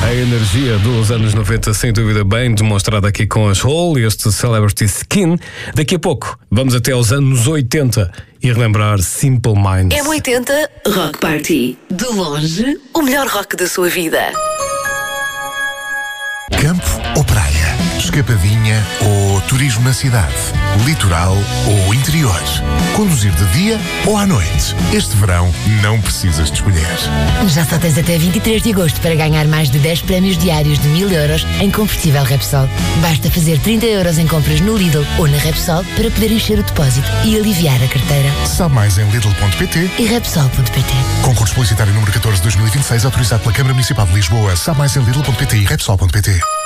A energia dos anos 90, sem dúvida bem demonstrada aqui com as Hole e este Celebrity Skin. Daqui a pouco vamos até aos anos 80 e relembrar Simple Minds. M80 Rock Party. De longe, o melhor rock da sua vida. Campo ou praia? Escapadinha ou turismo na cidade? Litoral ou interior? Conduzir de dia ou à noite? Este verão não precisas de escolher. Já só tens até 23 de agosto para ganhar mais de 10 prémios diários de 1000 euros em combustível Repsol. Basta fazer 30 euros em compras no Lidl ou na Repsol para poder encher o depósito e aliviar a carteira. Sabe mais em lidl.pt e repsol.pt. Concurso publicitário número 14 de 2026, autorizado pela Câmara Municipal de Lisboa. Sabe mais em lidl.pt e repsol.pt.